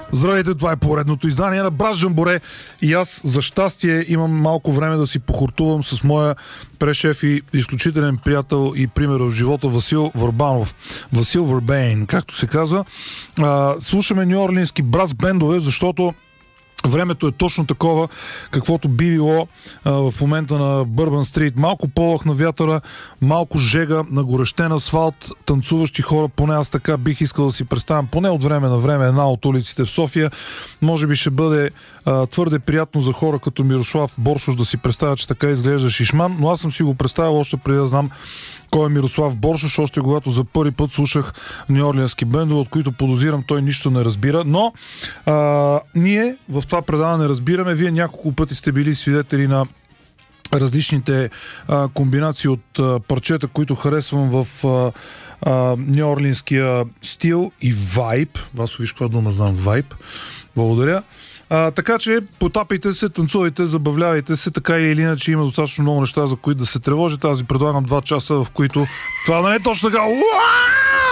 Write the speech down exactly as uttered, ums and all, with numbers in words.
Здравейте, това е поредното издание на Браз Джамборе и аз за щастие имам малко време да си похортувам с моя прешеф и изключителен приятел и пример в живота Васил Върбанов. Васил Върбейн, както се казва. А, слушаме нюорлински браз бендове, защото времето е точно такова, каквото би било а, в момента на Бърбан Стрит. Малко полъх на вятъра, малко жега на горещен асфалт, танцуващи хора, поне аз така бих искал да си представям, поне от време на време една от улиците в София. Може би ще бъде а, твърде приятно за хора като Мирослав Боршош да си представя, че така изглежда Шишман, но аз съм си го представил още преди да знам кой е Мирослав Боршош, още когато за първи път слушах нюорлински бендове, от които подозирам той нищо не разбира. Но а, ние в това предаване разбираме. Вие няколко пъти сте били свидетели на различните а, комбинации от а, парчета, които харесвам в а, а, нюорлинския стил и вайб. Вас виж каква дума знам, вайб. Благодаря. А, така че потапайте се, танцувайте, забавлявайте се, така или иначе има достатъчно много неща, за които да се тревожите. Аз ви предлагам два часа, в които това да не е точно така.